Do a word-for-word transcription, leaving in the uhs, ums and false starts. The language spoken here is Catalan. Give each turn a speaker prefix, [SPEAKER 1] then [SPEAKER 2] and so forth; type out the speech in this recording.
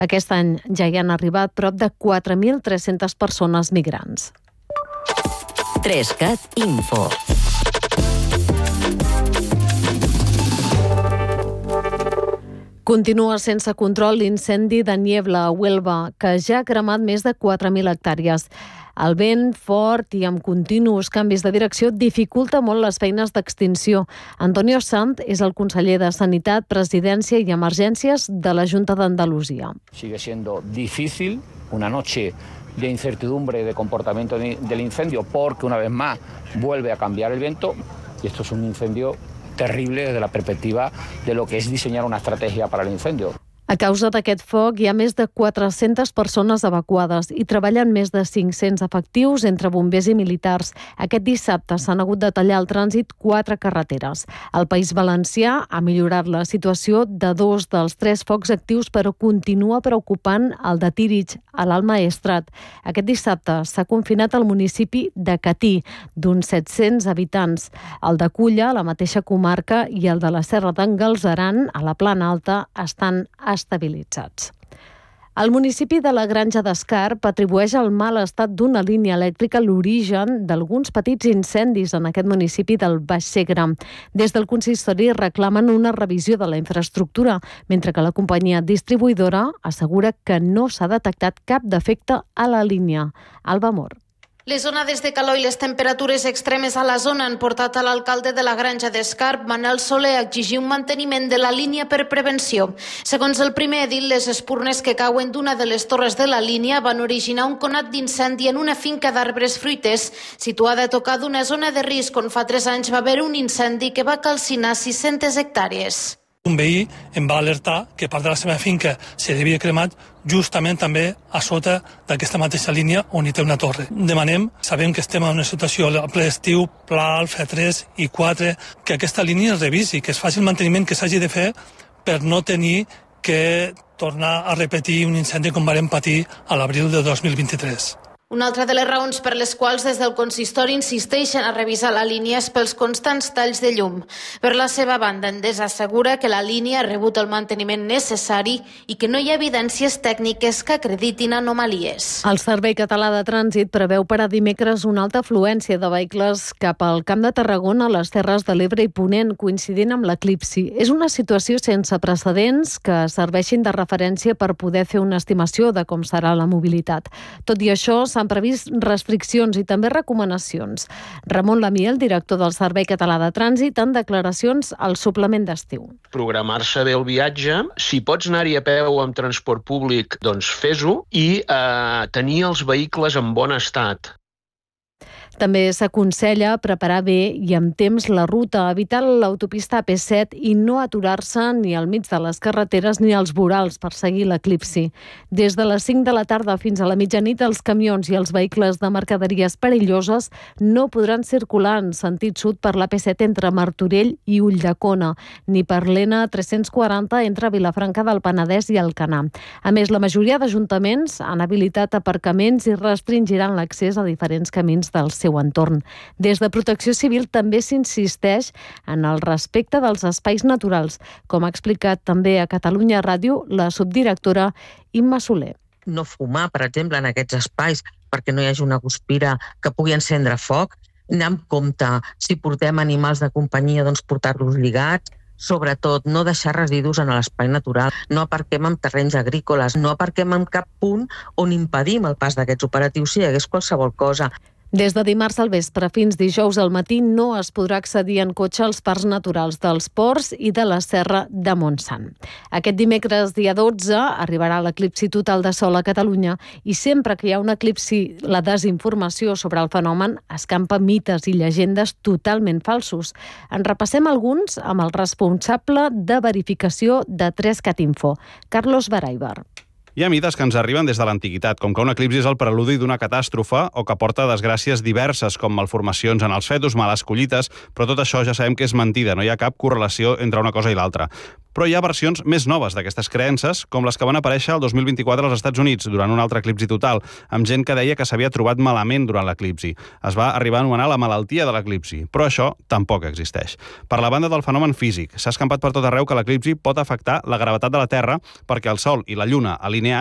[SPEAKER 1] Aquest any ja hi han arribat prop de quatre mil tres-centes persones migrants.
[SPEAKER 2] Trescat Info.
[SPEAKER 1] Continua sense control l'incendi de Niebla a Huelva, que ja ha cremat més de quatre mil hectàrees. El vent fort i amb continus canvis de direcció dificulta molt les feines d'extinció. Antonio Sant és el conseller de Sanitat, Presidència i Emergències de la Junta d'Andalusia.
[SPEAKER 3] Sigue siendo difícil una noche de incertidumbre de comportamiento del incendio porque una vez más vuelve a cambiar el viento y esto es un incendio terrible desde la perspectiva de lo que es diseñar una estrategia para el incendio.
[SPEAKER 1] A causa d'aquest foc hi ha més de quatre-centes persones evacuades i treballen més de cinc-cents efectius entre bombers i militars. Aquest dissabte s'han hagut de tallar el trànsit quatre carreteres. El País Valencià ha millorat la situació de dos dels tres focs actius, però continua preocupant el de Tírig, a l'Alt Maestrat. Aquest dissabte s'ha confinat el municipi de Catí, d'uns set-cents habitants. El de Culla, a la mateixa comarca, i el de la Serra d'en Galceran, a la Plana Alta, estan estabilitzats. El municipi de la Granja d'Escarp atribueix al mal estat d'una línia elèctrica l'origen d'alguns petits incendis en aquest municipi del Baix Segre. Des del consistori reclamen una revisió de la infraestructura, mentre que la companyia distribuïdora assegura que no s'ha detectat cap defecte a la línia. Alba Mor.
[SPEAKER 4] Les onades de calor i les temperatures extremes a la zona han portat a l'alcalde de la Granja d'Escarp, Manel Soler, a exigir un manteniment de la línia per prevenció. Segons el primer edil, les espurnes que cauen d'una de les torres de la línia van originar un conat d'incendi en una finca d'arbres fruiters situada a tocar d'una zona de risc on fa tres anys va haver un incendi que va calcinar sis-centes hectàrees.
[SPEAKER 5] Un veí em va alertar que part de la seva finca s'havia cremat justament també a sota d'aquesta mateixa línia on hi té una torre. Demanem, sabem que estem en una situació a ple estiu, pla alfa tres i quatre, que aquesta línia es revisi, que es faci el manteniment que s'hagi de fer per no tenir que tornar a repetir un incendi com vam patir a l'abril de dos mil vint-i-tres.
[SPEAKER 4] Una altra de les raons per les quals des del consistori insisteixen a revisar la línia és pels constants talls de llum. Per la seva banda, Endesa assegura que la línia ha rebut el manteniment necessari i que no hi ha evidències tècniques que acreditin anomalies.
[SPEAKER 1] El Servei Català de Trànsit preveu per a dimecres una alta afluència de vehicles cap al Camp de Tarragona, les Terres de l'Ebre i Ponent, coincidint amb l'eclipsi. És una situació sense precedents que serveixin de referència per poder fer una estimació de com serà la mobilitat. Tot i això, s'han previst restriccions i també recomanacions. Ramon Lamiel, director del Servei Català de Trànsit, en declaracions al suplement d'estiu.
[SPEAKER 6] Programar-se bé el viatge, si pots anar-hi a peu amb transport públic, doncs fes-ho, i eh, tenir els vehicles en bon estat.
[SPEAKER 1] També s'aconsella preparar bé i amb temps la ruta, evitar l'autopista A P set i no aturar-se ni al mig de les carreteres ni als vorals per seguir l'eclipsi. Des de les cinc de la tarda fins a la mitjanit, els camions i els vehicles de mercaderies perilloses no podran circular en sentit sud per l'A P set entre Martorell i Ulldecona, ni per l'N tres-cents quaranta entre Vilafranca del Penedès i Alcanar. A més, la majoria d'ajuntaments han habilitat aparcaments i restringiran l'accés a diferents camins del seu entorn. Des de Protecció Civil també s'insisteix en el respecte dels espais naturals, com ha explicat també a Catalunya Ràdio la subdirectora Imma Soler.
[SPEAKER 7] No fumar, per exemple, en aquests espais perquè no hi hagi una guspira que pugui encendre foc. Anar amb compte, si portem animals de companyia, doncs portar-los lligats. Sobretot, no deixar residus en l'espai natural. No aparquem en terrenys agrícoles, no aparquem en cap punt on impedim el pas d'aquests operatius si hi hagués qualsevol cosa.
[SPEAKER 1] Des de dimarts al vespre fins dijous al matí no es podrà accedir en cotxe als parcs naturals dels Ports i de la Serra de Montsant. Aquest dimecres, dia dotze, arribarà l'eclipsi total de sol a Catalunya i sempre que hi ha un eclipsi, la desinformació sobre el fenomen escampa mites i llegendes totalment falsos. En repassem alguns amb el responsable de verificació de Trescat Info, Carlos Baraibar.
[SPEAKER 8] Hi ha mites que ens arriben des de l'antiguitat, com que un eclipsi és el preludi d'una catàstrofe o que porta desgràcies diverses, com malformacions en els fetus, males collites, però tot això ja sabem que és mentida, no hi ha cap correlació entre una cosa i l'altra. Però hi ha versions més noves d'aquestes creences, com les que van aparèixer el dos mil vint-i-quatre als Estats Units, durant un altre eclipsi total, amb gent que deia que s'havia trobat malament durant l'eclipsi. Es va arribar a anomenar la malaltia de l'eclipsi, però això tampoc existeix. Per la banda del fenomen físic, s'ha escampat per tot arreu que l'eclipsi pot afectar la gravetat de la Terra perquè el Sol i la Lluna alineats